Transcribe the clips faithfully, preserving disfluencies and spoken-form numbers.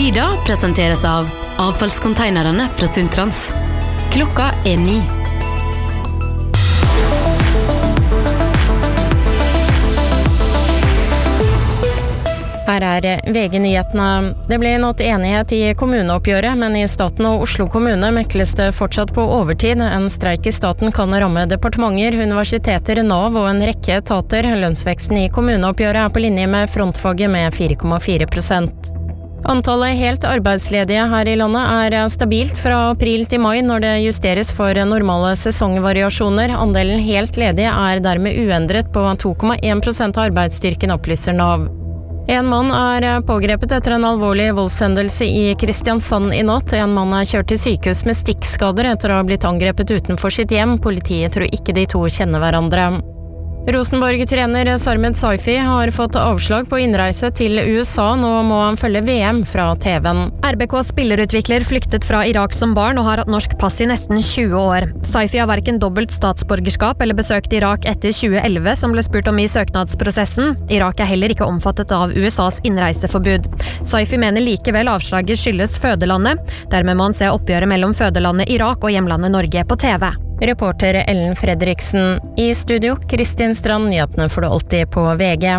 Tida presenteres av avfallskonteinerne fra Sundtrans. Klokka er ni. Her er V G-nyhetene. Det ble nådd enighet i kommuneoppgjøret, men i staten og Oslo kommune mekles det fortsatt på overtid. En streik i staten kan ramme departementer, universiteter, Nav og en rekke etater. Lønnsveksten i kommuneoppgjøret er på linje med frontfaget med fire komma fire prosent. Antallet helt arbeidsledige her i landet er stabilt fra april til mai når det justeres for normale sesongvariasjoner. Andelen helt ledige er dermed uendret på to komma en prosent av arbeidsstyrken, opplyser Nav. En mann er pågrepet etter en alvorlig voldshendelse i Kristiansand i natt. En mann er kjørt til sykehus med stikkskader etter å ha blitt angrepet utenfor sitt hjem. Politiet tror ikke de to kjenner hverandre. Rosenborg-trener Sarmed Saifi har fått avslag på innreise til U S A. Nå må han følge V M fra T V-en. R B K spillerutvikler flyktet fra Irak som barn og har hatt norsk pass i nesten tjue år. Saifi har hverken dobbelt statsborgerskap eller besøkt Irak etter tjue elleve, som ble spurt om i søknadsprosessen. Irak er heller ikke omfattet av U S As innreiseforbud. Saifi mener likevel avslaget skyldes fødelandet. Dermed må han se oppgjøret mellom fødelandet Irak og hjemlandet Norge på T V. Reporter Ellen Fredriksen. I studio, Kristin Strand, nyhetene får du alltid på V G.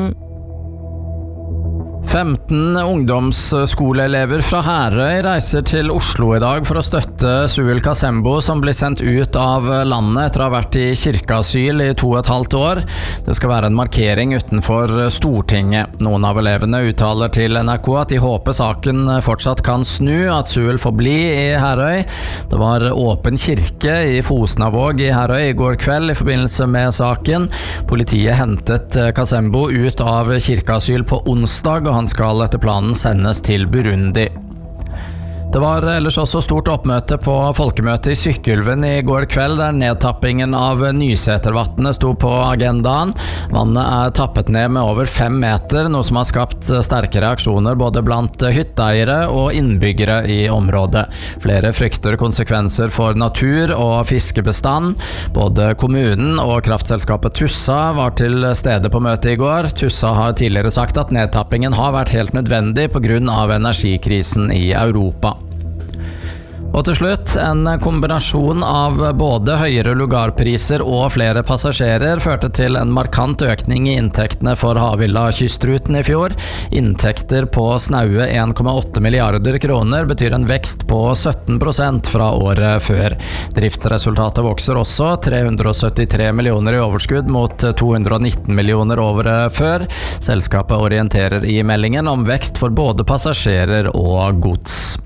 femten ungdomsskoleelever fra Herøy reiser til Oslo i dag for å støtte Suel Kazembo, som blir sendt ut av landet etter å ha vært i kirkeasyl i to og et halvt år. Det skal være en markering utenfor Stortinget. Noen av elevene uttaler til N R K at de håper saken fortsatt kan snu, at Suel får bli i Herøy. Det var åpen kirke i Fosnavåg i Herøy i går kveld i forbindelse med saken. Politiet hentet Kazembo ut av kirkeasyl på onsdag, og han skal etter planen sendes til Burundi. Det var ellers også stort oppmøte på folkemøtet i Sykkylven i går kveld, der nedtappingen av Nysetervatnet sto på agendaen. Vannet er tappet ned med over fem meter, noe som har skapt sterke reaksjoner både blant hytteeiere og innbyggere i området. Flere frykter konsekvenser for natur og fiskebestand. Både kommunen og kraftselskapet Tussa var til stede på møtet i går. Tussa har tidligere sagt at nedtappingen har vært helt nødvendig på grunn av energikrisen i Europa. Og til slutt, en kombinasjon av både høyere lugarpriser og flere passasjerer førte til en markant økning i inntektene for Havila kystruten i fjor. Inntekter på snaue en komma åtte milliarder kroner betyr en vekst på sytten prosent fra året før. Driftsresultatet vokser også, tre hundre og syttitre millioner i overskudd mot to hundre og nitten millioner året før. Selskapet orienterer i meldingen om vekst for både passasjerer og gods.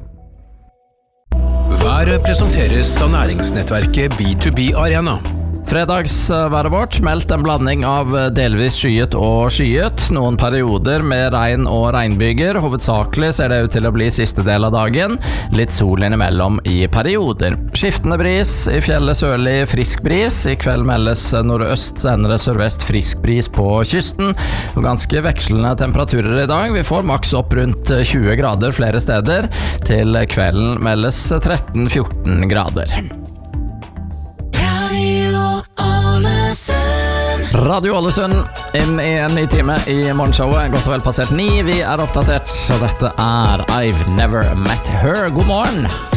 Været presenteres av næringsnettverket B to B Arena. Fredagsværet vårt meldt en blanding av delvis skyet og skyet, noen perioder med regn og regnbyger. Hovedsakelig ser det ut til å bli siste del av dagen, litt sol innimellom i perioder. Skiftende bris, i fjellet sørlig frisk bris, i kveld meldes nordøst, senere sørvest frisk bris på kysten, og ganske vekslende temperaturer i dag. Vi får maks opp rundt tjue grader flere steder, til kvelden meldes tretten til fjorten grader. Radio Ålesund, inn i en ny time i morgenshowet. Godt og vel passert ni, vi er oppdatert, så dette er I've Never Met Her. God morgen!